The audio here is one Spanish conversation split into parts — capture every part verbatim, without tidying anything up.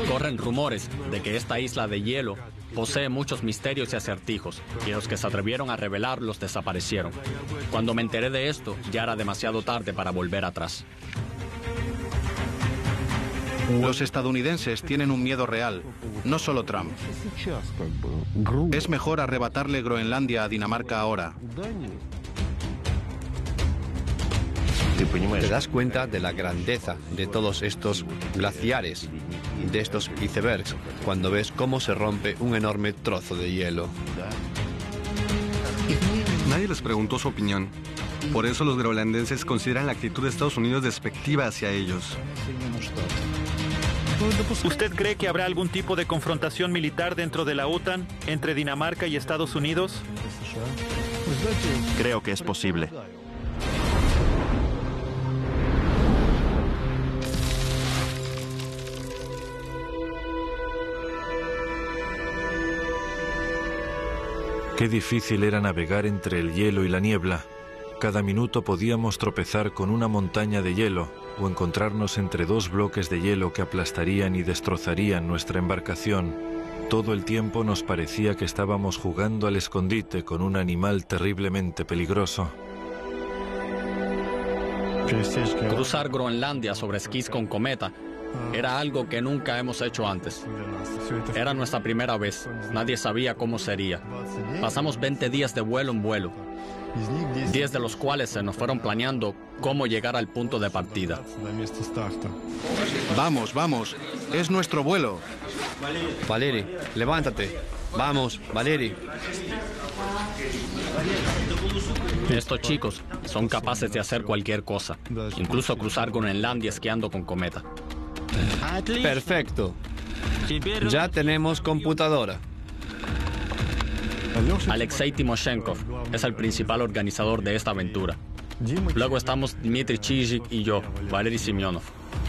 Corren rumores de que esta isla de hielo posee muchos misterios y acertijos, y los que se atrevieron a revelarlos desaparecieron. Cuando me enteré de esto, ya era demasiado tarde para volver atrás. Los estadounidenses tienen un miedo real, no solo Trump. Es mejor arrebatarle Groenlandia a Dinamarca ahora. ¿Te das cuenta de la grandeza de todos estos glaciares, de estos icebergs, cuando ves cómo se rompe un enorme trozo de hielo? Nadie les preguntó su opinión. Por eso los groenlandeses consideran la actitud de Estados Unidos despectiva hacia ellos. ¿Usted cree que habrá algún tipo de confrontación militar dentro de la OTAN entre Dinamarca y Estados Unidos? Creo que es posible. Qué difícil era navegar entre el hielo y la niebla. Cada minuto podíamos tropezar con una montaña de hielo o encontrarnos entre dos bloques de hielo que aplastarían y destrozarían nuestra embarcación. Todo el tiempo nos parecía que estábamos jugando al escondite con un animal terriblemente peligroso. Cruzar Groenlandia sobre esquís con cometa era algo que nunca hemos hecho antes. Era nuestra primera vez. Nadie sabía cómo sería. Pasamos veinte días de vuelo en vuelo, diez de los cuales se nos fueron planeando cómo llegar al punto de partida. Vamos, vamos. Es nuestro vuelo. Valeri, levántate. Vamos, Valeri. Estos chicos son capaces de hacer cualquier cosa, incluso cruzar Groenlandia esquiando con cometa. Perfecto. Ya tenemos computadora. Alexei Timoshenkov es el principal organizador de esta aventura. Luego estamos Dmitry Chizhik y yo, Valery Semyonov.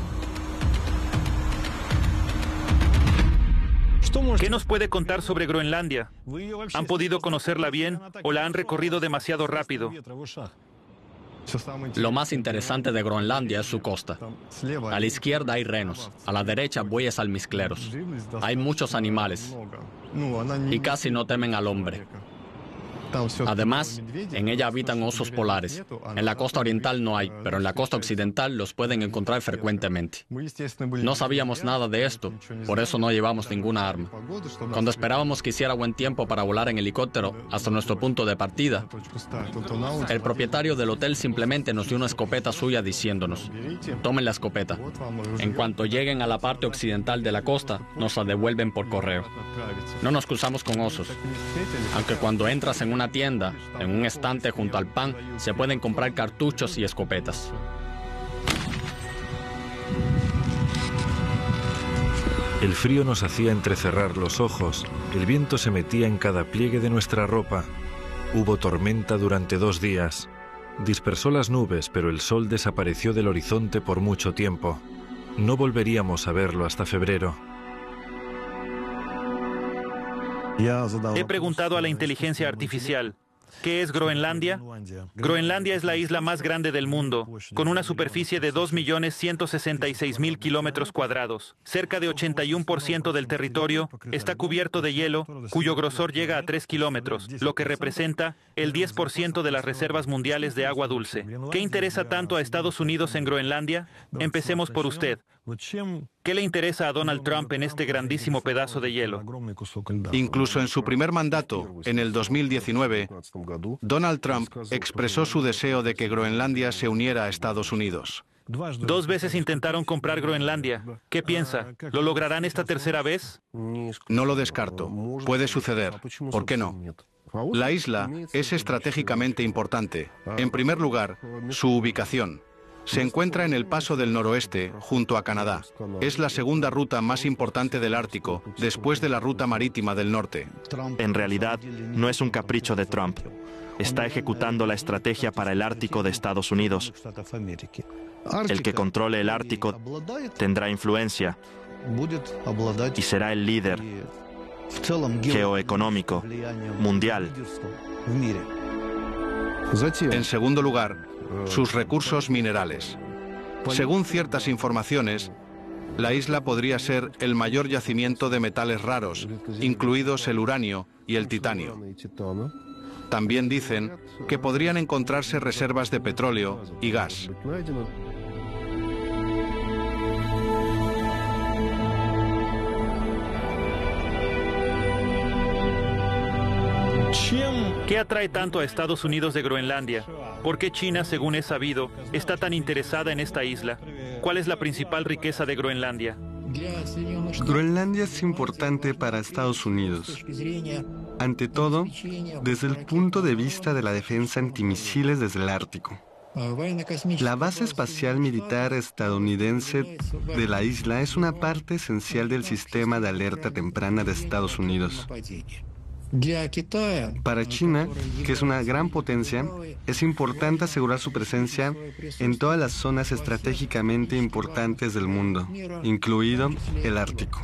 ¿Qué nos puede contar sobre Groenlandia? ¿Han podido conocerla bien o la han recorrido demasiado rápido? Lo más interesante de Groenlandia es su costa. A la izquierda hay renos, a la derecha bueyes almizcleros. Hay muchos animales y casi no temen al hombre. Además, en ella habitan osos polares. En la costa oriental no hay, pero en la costa occidental los pueden encontrar frecuentemente. No sabíamos nada de esto, por eso no llevamos ninguna arma. Cuando esperábamos que hiciera buen tiempo para volar en helicóptero hasta nuestro punto de partida, el propietario del hotel simplemente nos dio una escopeta suya diciéndonos: tomen la escopeta. En cuanto lleguen a la parte occidental de la costa, nos la devuelven por correo. No nos cruzamos con osos, aunque cuando entras en una una tienda, en un estante junto al pan, se pueden comprar cartuchos y escopetas. El frío nos hacía entrecerrar los ojos, el viento se metía en cada pliegue de nuestra ropa. Hubo tormenta durante dos días. Dispersó las nubes, pero el sol desapareció del horizonte por mucho tiempo. No volveríamos a verlo hasta febrero. He preguntado a la inteligencia artificial, ¿qué es Groenlandia? Groenlandia es la isla más grande del mundo, con una superficie de dos millones ciento sesenta y seis mil kilómetros cuadrados. Cerca de ochenta y uno por ciento del territorio está cubierto de hielo, cuyo grosor llega a tres kilómetros, lo que representa el diez por ciento de las reservas mundiales de agua dulce. ¿Qué interesa tanto a Estados Unidos en Groenlandia? Empecemos por usted. ¿Qué le interesa a Donald Trump en este grandísimo pedazo de hielo? Incluso en su primer mandato, en el dos mil diecinueve, Donald Trump expresó su deseo de que Groenlandia se uniera a Estados Unidos. Dos veces intentaron comprar Groenlandia. ¿Qué piensa? ¿Lo lograrán esta tercera vez? No lo descarto. Puede suceder. ¿Por qué no? La isla es estratégicamente importante. En primer lugar, su ubicación. Se encuentra en el Paso del Noroeste, junto a Canadá. Es la segunda ruta más importante del Ártico, después de la ruta marítima del norte. En realidad, no es un capricho de Trump. Está ejecutando la estrategia para el Ártico de Estados Unidos. El que controle el Ártico tendrá influencia y será el líder geoeconómico mundial. En segundo lugar, sus recursos minerales. Según ciertas informaciones, La isla podría ser el mayor yacimiento de metales raros, incluidos el uranio y el titanio. También dicen que podrían encontrarse reservas de petróleo y gas. ¿Qué atrae tanto a Estados Unidos de Groenlandia? ¿Por qué China, según es sabido, está tan interesada en esta isla? ¿Cuál es la principal riqueza de Groenlandia? Groenlandia es importante para Estados Unidos. Ante todo, desde el punto de vista de la defensa antimisiles desde el Ártico. La base espacial militar estadounidense de la isla es una parte esencial del sistema de alerta temprana de Estados Unidos. Para China, que es una gran potencia, es importante asegurar su presencia en todas las zonas estratégicamente importantes del mundo, incluido el Ártico.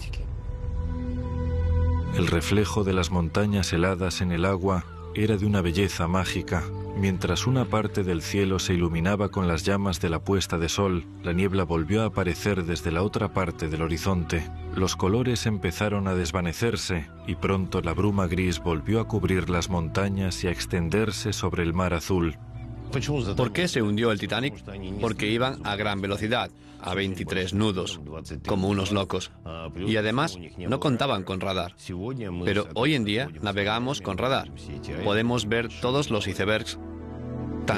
El reflejo de las montañas heladas en el agua era de una belleza mágica. Mientras una parte del cielo se iluminaba con las llamas de la puesta de sol, la niebla volvió a aparecer desde la otra parte del horizonte. Los colores empezaron a desvanecerse y pronto la bruma gris volvió a cubrir las montañas y a extenderse sobre el mar azul. ¿Por qué se hundió el Titanic? Porque iban a gran velocidad, a veintitrés nudos, como unos locos. Y además, no contaban con radar. Pero hoy en día navegamos con radar. Podemos ver todos los icebergs